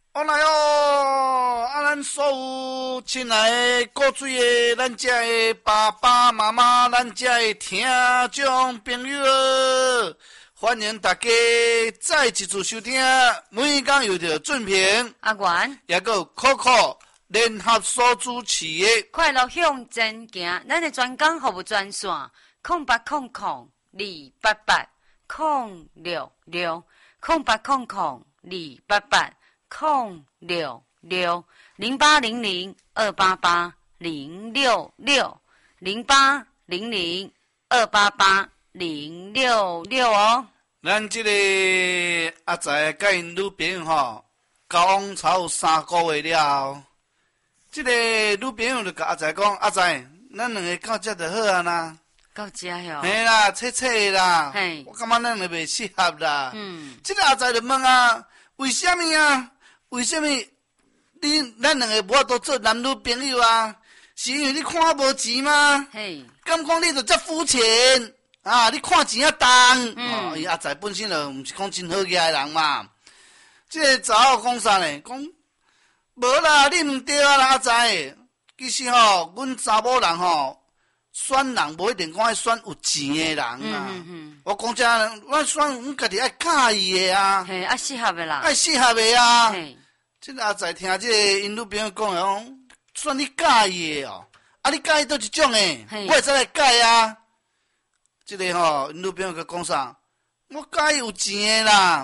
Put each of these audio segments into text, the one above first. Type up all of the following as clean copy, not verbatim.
我来哦！咱所有亲爱的各水的，咱遮的爸爸妈妈，咱遮的听众朋友，欢迎大家再一次收听。每天有着俊平、 阿元， 也个 Coco 联合所主持的快乐向前行。咱的专讲服务专线0800-088-0660800-288-066哦。 咱这个阿仔甲因女朋友吼，交往超有3个月了。这个女朋友就甲阿仔讲：“阿仔，咱两个到这就好啊啦。” 到这哟。 嘿啦，切切啦。 嘿， 我感觉咱就袂适合啦。这个阿仔就问啊，为什么啊？为什么咱两个无法度做男女朋友啊？是因为你看无钱吗？ 嘿， 敢讲你就遮肤浅啊？你看钱啊重。伊阿仔本身就毋是讲真好个人嘛。这个查某讲啥呢？讲无啦，你毋对啊啦，阿仔。其实吼，阮查某人吼。选人无一定讲爱选有钱的人啊！我讲真，我选阮家己爱喜意的啊！ 嘿，爱适合的啦， 爱适合的啊！ 嘿， 这个阿仔听这个因女朋友讲，选你喜意的哦，啊，你喜意倒一种的，我会使来喜啊！这个吼，因女朋友佮讲啥？我喜有钱的啦！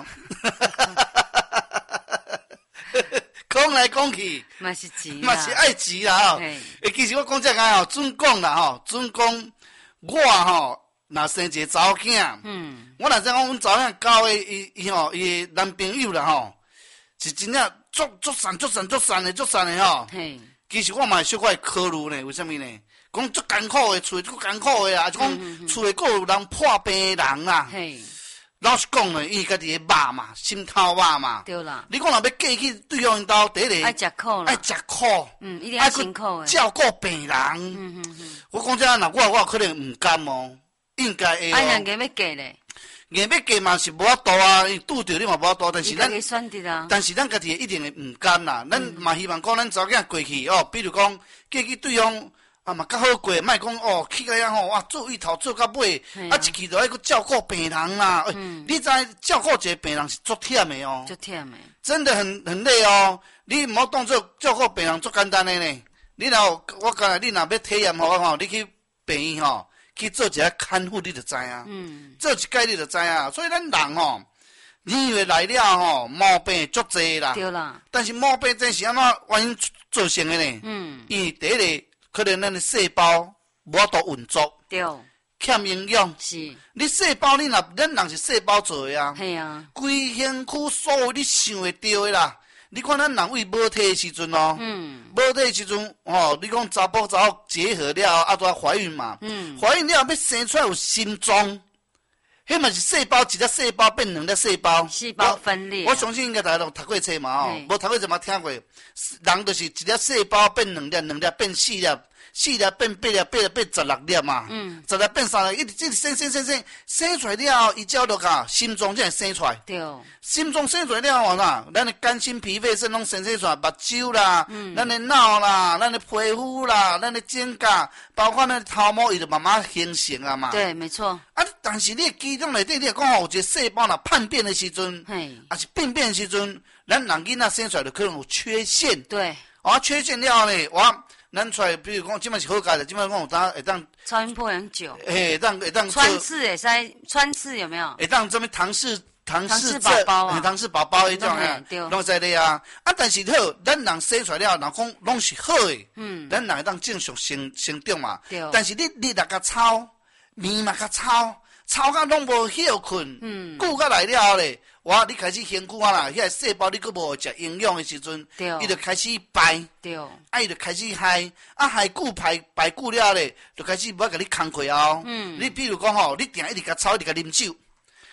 讲来讲去， 嘛是钱， 嘛是爱钱啦吼。其实我讲这个吼，准讲啦吼，准讲我吼，若生一个查某囝，我若讲阮查某囝交的伊男朋友啦吼，是真正足善的吼。其实我嘛小可会考虑呢，为什么呢？讲足艰苦的，厝足艰苦的啦，就讲厝里个有人破病的人啦。老实讲呢，伊家己的肉嘛，心头肉嘛。 对啦。 你讲若要嫁去对方因兜，第一个爱食苦啦， 爱食苦， 一定要辛苦的。 照顾病人。我讲这样，若我可能唔甘哦，应该会哦。 啊，人家要嫁咧， 硬要嫁嘛是无法度啊，伊拄着你嘛无法度，但是咱但是咱家己一定会唔甘啦。咱嘛希望讲咱查某囝过去哦，比如讲嫁去对方。啊嘛，较好过，莫讲哦，去个遐吼，哇，做一头做到尾，啊，一去就爱去照顾病人啦。你知照顾一个病人是足忝的哦， 足忝的， 真的很累哦。你唔好当做照顾病人足简单的呢。你若我讲你若要体验吼，你去病院吼，去做一下看护，你就知啊。做一届你就知啊。所以咱人吼，年月来了吼，毛病足济啦。 对啦。 但是毛病真是安怎原因造成的呢？因为第一个。可能咱的细胞无法度运作， 对， 欠营养。 是， 你细胞咱人是细胞做的啊。 系啊， 规身躯所有你想会到的啦。你看咱人为母体的时阵哦，母体的时阵哦，你讲查甫结合了，啊，都要怀孕嘛。怀孕了要生出来有心脏，迄嘛是细胞，一粒细胞变两粒细胞。 细胞分裂。 我相信应该大家都读过册嘛，哦，无读过册嘛听过。人就是一粒细胞变两粒，两粒变4粒，4粒变8粒，8粒变16粒嘛。10粒变3粒，一直生出来了，伊照落甲心脏才会生出来。 对。 心脏生出来了后呐，咱的肝、心、脾、肺、肾拢生出来，目睭啦，咱的脑啦，咱的皮肤啦，咱的指甲，包括咱的头毛，伊就慢慢形成啊嘛。 对，没错。 啊，但是你的机体内底，你讲吼，有一个细胞若叛变的时阵，还是病变的时阵，咱人囡仔生出来就可能有缺陷。 对。 缺陷了呢，咱出来，比如讲，即摆是好佳的，即摆讲有当会当超音波很久。 会当穿刺也使穿刺有没有？ 会当什么唐氏宝宝啊， 唐氏宝宝迄种啊，拢在咧啊。啊，但是好，咱人生出来了，若讲拢是好的，咱人会当正常生长嘛。对。但是你若甲操，面嘛甲操到拢无休困，久甲来了咧。你开始身躯啦，遐细胞你佫无食营养的时阵，伊就开始败，伊就开始害，害久败久了咧，就开始无甲你工课哦。你比如讲吼，你定一直甲操，一直甲啉酒，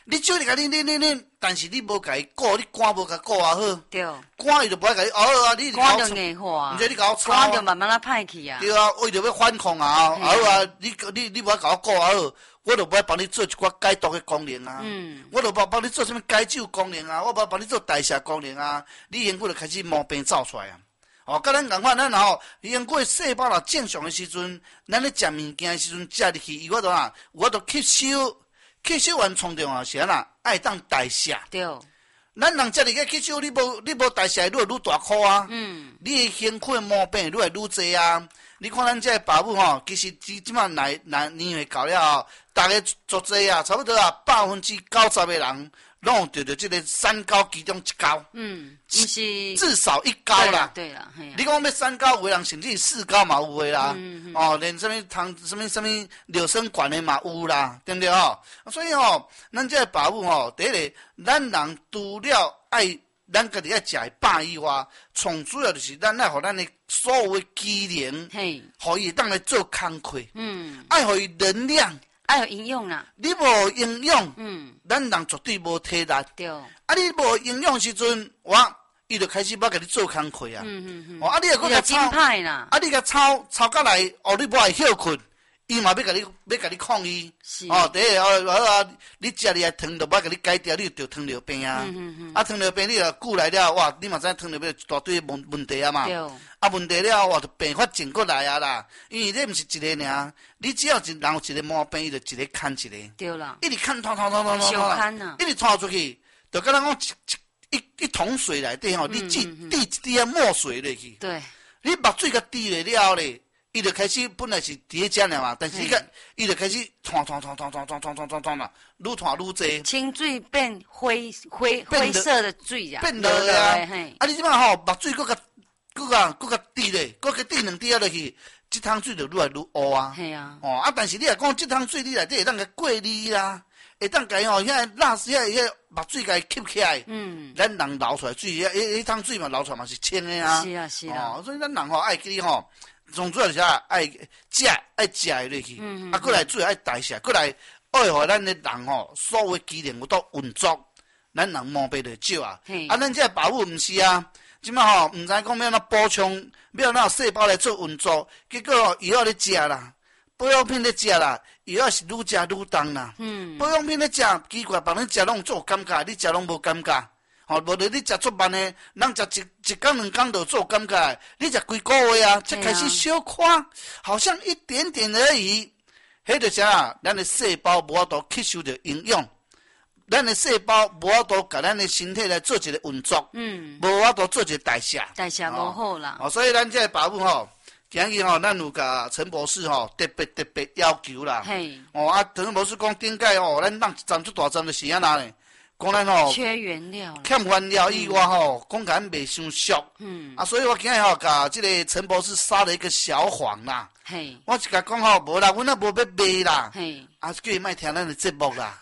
你少你甲你，但是你无甲伊顾，你肝无甲顾啊好。 对。 肝伊就无爱甲你熬啊，你肝就硬化。 毋是你甲我吵。 肝就慢慢歹去啊。 对啊，为着要反抗啊，熬啊，你无爱甲我顾啊好，我就无爱帮你做一寡解毒的功能啊。我就无帮你做什么解酒功能啊，我无帮你做代谢功能啊，你身躯就开始毛病走出来啊。哦，甲咱共款，咱身躯细胞若正常的时阵，咱咧食物件的时阵食入去，伊我都吸收完创重要是安那，爱当代谢。 对。 咱人食入去吸收，你无代谢，愈来愈大块啊。你的身躯的毛病愈来愈济啊。你看咱这爸母吼，其实即摆年岁到了后，大家足济啊，差不多啊90%的人。拢有得这个三高其中一高， 是至少一高啦。 对啦， 你讲要三高，有人甚至四高嘛有的啦。连什么尿酸管的嘛有啦，对不对吼？所以吼，咱这爸母吼，第一个，咱人除了爱咱家己爱食的饱以外，从主要就是咱爱互咱的所有的机能，互伊当来做工课，爱互伊能量。 爱有营养啦！ 你无营养，咱人绝对无体力。 对。 啊，你无营养时阵，伊就开始要甲你做工课啊。你又佮吵歹啦。 你甲吵到来，你无爱休困，伊嘛要甲你抗议。 是。 第一你食你的糖就无爱甲你改掉，你就得糖尿病啊。糖尿病你若久来了，你嘛知糖尿病一大堆问题啊嘛。 对。 问题了，就病发症过来啊啦。因为你毋是一个尔，你只要人有一个毛病，伊就一个看一个。 对啦。 一直看，拖， 小看呐。 一直拖出去，就敢若讲一桶水内底吼，你滴一滴啊墨水落去。 对。 你目水甲滴落了咧，伊就开始本来是伫遐只尔嘛，但是伊就开始拖啦，愈拖愈济。 清水变灰色的水呀。 变落啊！你即摆吼目水佫甲滴咧，佫甲滴2滴落去，这桶水就愈来愈乌啊。 系啊。 但是你若讲这桶水，你内底会当甲过滤啦，会当甲遐垃圾遐目水甲伊吸起来。咱人流出来水，迄桶水嘛流出来嘛是清的啊。 是啊是啊。 所以咱人爱记吼，从主要是爱食的落去，过来主要爱代谢，过来爱互咱的人吼，所有的机能有到运作，咱人毛病就少啊。咱这保护毋是啊。即摆吼，毋知讲要哪补充，要哪细胞来做运作，结果药咧食啦，保养品咧食啦，药是愈食愈重啦。保养品咧食，奇怪，别人食拢做感觉，你食拢无感觉。无咧你食足慢诶，人食一工2工就做感觉，你食几个月啊，才开始小看，好像一点点而已。迄就是啊，咱的细胞无法度吸收着营养。咱的细胞无法度甲咱的身体来做一个运作，无法度做一个代谢无好啦。 所以咱这爸母吼，今日吼，咱有甲陈博士吼特别要求啦。陈博士讲顶届吼，咱人站出大站就是安那咧，讲咱吼缺原料， 欠原料以外吼，讲甲咱袂伤俗。所以我今日吼甲这个陈博士撒了一个小谎啦。我是甲讲吼，无啦，阮也无要卖啦。叫伊莫听咱的节目啦。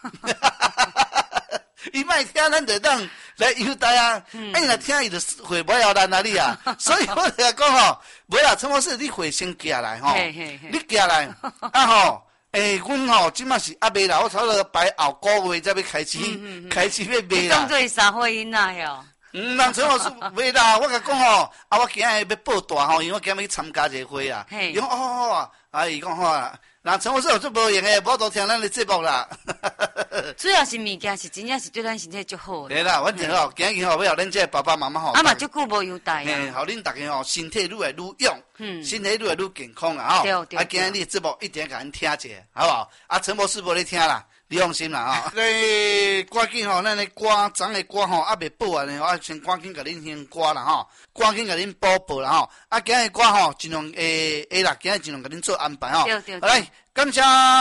伊莫听，咱就当来优待啊！伊若听，伊就会不要咱哪里啊？所以我就讲吼，无啦，陈博士，你会先寄来吼，你寄来啊吼，阮吼即马是卖啦，我差不多摆后个月才要开始要卖啦。 当做三岁囡仔哟。 人陈博士卖啦，我甲讲吼，我今日要报大吼，因为我今日要去参加一个会啊。伊讲好啊，伊讲好啊。那陈博士有做无用诶，无多听咱的节目啦。 主要是物件是真正是对咱身体足好。 对啦，反正吼，今日吼要恁这爸爸妈妈吼， 足久无优待啊。 互恁大家吼身体愈来愈勇，身体愈来愈健康啊吼。对。今日你节目一定甲恁听一下，好不好？陈博士无咧听啦，你放心啦吼。赶紧吼，咱的歌昨的歌吼还未播完呢，我先赶紧甲恁先歌啦吼，赶紧甲恁播啦吼。今日歌吼尽量啦，今日尽量甲恁做安排吼。 对。 来，感谢。